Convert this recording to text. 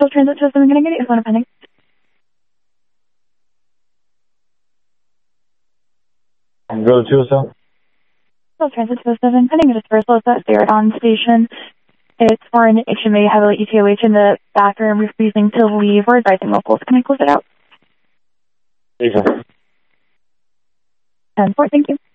Full transit to 7 getting is one pending. Go to 207. Full transit to 7 pending dispersal at Ceradon Station. It's for an HMA heavily ETOH in the bathroom, refusing to leave. We're advising locals. Can I close it out? 10-4, thank you.